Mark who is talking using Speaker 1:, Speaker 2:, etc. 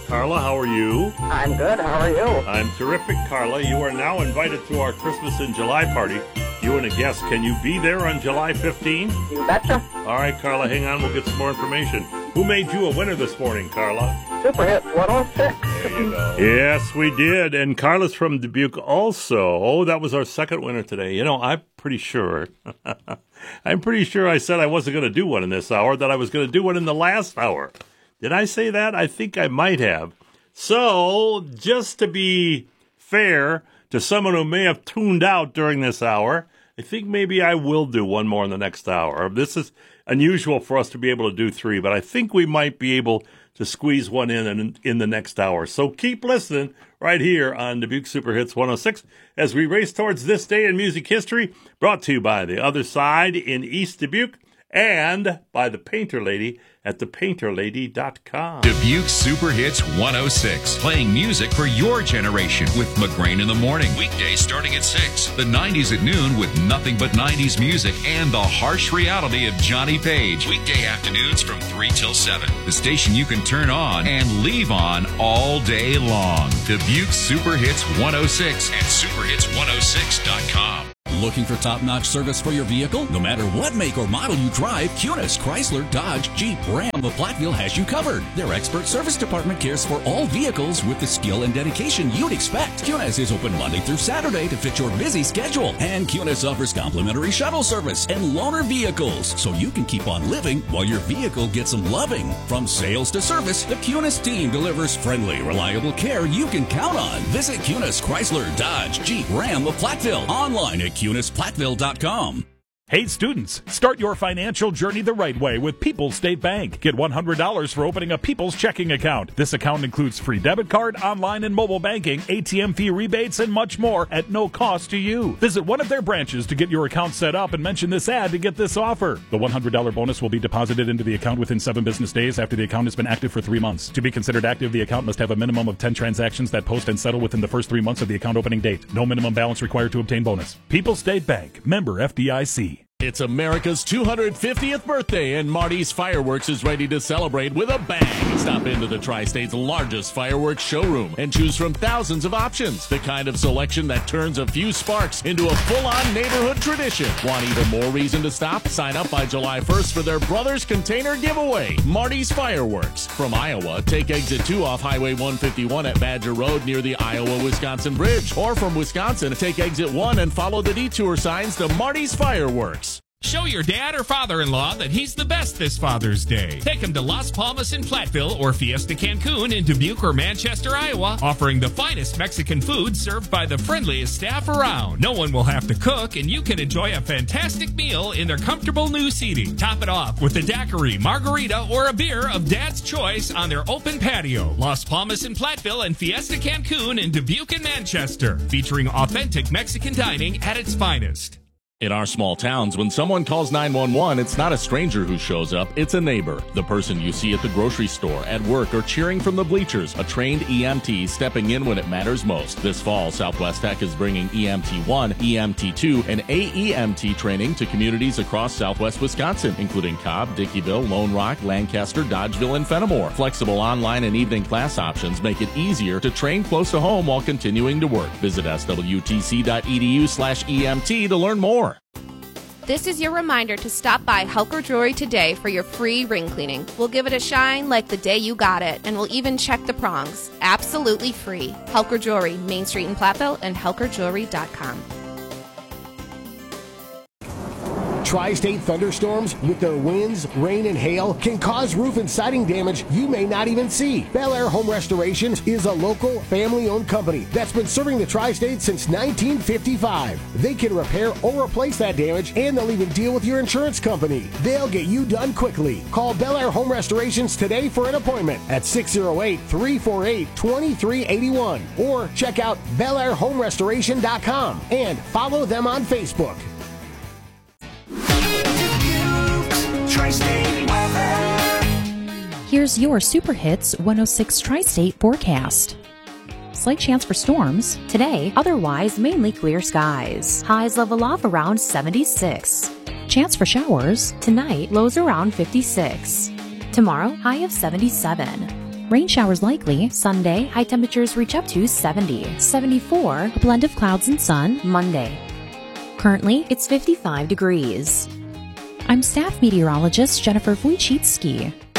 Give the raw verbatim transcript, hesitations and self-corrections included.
Speaker 1: Carla, how are you?
Speaker 2: I'm good. How are you?
Speaker 1: I'm terrific, Carla. You are now invited to our Christmas in July party. You and a guest. Can you be there on July fifteenth?
Speaker 2: You betcha.
Speaker 1: All right, Carla, hang on. We'll get some more information. Who made you a winner this morning, Carla?
Speaker 2: Super Hits one oh six.
Speaker 1: There you go. Yes, we did. And Carla's from Dubuque also. Oh, that was our second winner today. You know, I'm pretty sure. I'm pretty sure I said I wasn't going to do one in this hour, that I was going to do one in the last hour. Did I say that? I think I might have. So, just to be fair to someone who may have tuned out during this hour, I think maybe I will do one more in the next hour. This is unusual for us to be able to do three, but I think we might be able to squeeze one in in, in the next hour. So keep listening right here on Dubuque Super Hits one oh six as we race towards this day in music history, brought to you by The Other Side in East Dubuque and by the Painter Lady at the painter lady dot com.
Speaker 3: Dubuque Super Hits one oh six, playing music for your generation with McGrain in the morning. Weekdays starting at six, the nineties at noon with nothing but nineties music and the harsh reality of Johnny Page. Weekday afternoons from three till seven. The station you can turn on and leave on all day long. Dubuque Super Hits one oh six and super hits one oh six dot com.
Speaker 4: Looking for top-notch service for your vehicle? No matter what make or model you drive, Cunis, Chrysler, Dodge, Jeep, Ram, of Platteville has you covered. Their expert service department cares for all vehicles with the skill and dedication you'd expect. Cunis is open Monday through Saturday to fit your busy schedule. And Cunis offers complimentary shuttle service and loaner vehicles, so you can keep on living while your vehicle gets some loving. From sales to service, the Cunis team delivers friendly, reliable care you can count on. Visit Cunis, Chrysler, Dodge, Jeep, Ram of Platteville online at cunis platteville dot com.
Speaker 5: Hey students, start your financial journey the right way with People's State Bank. Get one hundred dollars for opening a People's checking account. This account includes free debit card, online and mobile banking, A T M fee rebates, and much more at no cost to you. Visit one of their branches to get your account set up and mention this ad to get this offer. The one hundred dollars bonus will be deposited into the account within seven business days after the account has been active for three months. To be considered active, the account must have a minimum of ten transactions that post and settle within the first three months of the account opening date. No minimum balance required to obtain bonus. People's State Bank, member F D I C.
Speaker 6: It's America's two hundred fiftieth birthday, and Marty's Fireworks is ready to celebrate with a bang. Stop into the Tri-State's largest fireworks showroom and choose from thousands of options. The kind of selection that turns a few sparks into a full-on neighborhood tradition. Want even more reason to stop? Sign up by July first for their Brothers Container Giveaway. Marty's Fireworks. From Iowa, take exit two off Highway one fifty-one at Badger Road near the Iowa-Wisconsin Bridge. Or from Wisconsin, take exit one and follow the detour signs to Marty's Fireworks.
Speaker 7: Show your dad or father-in-law that he's the best this Father's Day. Take him to Las Palmas in Platteville or Fiesta Cancun in Dubuque or Manchester, Iowa, offering the finest Mexican food served by the friendliest staff around. No one will have to cook, and you can enjoy a fantastic meal in their comfortable new seating. Top it off with a daiquiri, margarita, or a beer of Dad's choice on their open patio. Las Palmas in Platteville and Fiesta Cancun in Dubuque and Manchester, featuring authentic Mexican dining at its finest.
Speaker 6: In our small towns, when someone calls nine one one, it's not a stranger who shows up, it's a neighbor. The person you see at the grocery store, at work, or cheering from the bleachers. A trained E M T stepping in when it matters most. This fall, Southwest Tech is bringing E M T one, E M T two, and A E M T training to communities across southwest Wisconsin, including Cobb, Dickeyville, Lone Rock, Lancaster, Dodgeville, and Fenimore. Flexible online and evening class options make it easier to train close to home while continuing to work. Visit S W T C dot E D U slash E M T to learn more.
Speaker 8: This is your reminder to stop by Helker Jewelry today for your free ring cleaning. We'll give it a shine like the day you got it, and we'll even check the prongs. Absolutely free. Helker Jewelry, Main Street in Platteville, and helker jewelry dot com.
Speaker 9: Tri-state thunderstorms with their winds, rain, and hail can cause roof and siding damage you may not even see. Bel Air Home Restoration is a local, family-owned company that's been serving the Tri-State since nineteen fifty-five. They can repair or replace that damage, and they'll even deal with your insurance company. They'll get you done quickly. Call Bel Air Home Restorations today for an appointment at six oh eight, three four eight, two three eight one or check out bel air home restoration dot com and follow them on Facebook.
Speaker 10: Here's your Super Hits one oh six Tri-State forecast. Slight chance for storms. Today, otherwise mainly clear skies. Highs level off around seventy-six. Chance for showers. Tonight, lows around fifty-six. Tomorrow, high of seventy-seven. Rain showers likely. Sunday, high temperatures reach up to seventy. seventy-four, a blend of clouds and sun. Monday. Currently, it's fifty-five degrees. I'm staff meteorologist Jennifer Wojcicki.